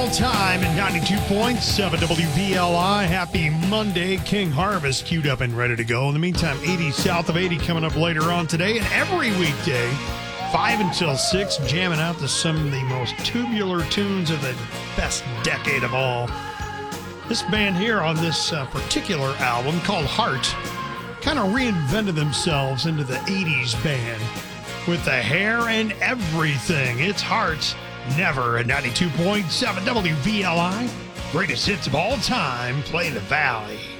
all time at 92.7 WVLI. Happy Monday. King Harvest queued up and ready to go. In the meantime, 80 South of 80 coming up later on today. And every weekday, 5 until 6, jamming out to some of the most tubular tunes of the best decade of all. This band here on this particular album called Heart kind of reinvented themselves into the 80s band with the hair and everything. It's Heart. Never at 92.7 WVLI. Greatest hits of all time, play the Valley.